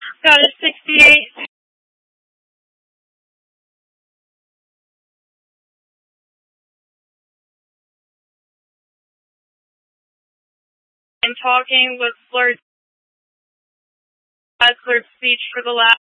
Got a 68. And talking with slurred speech for the last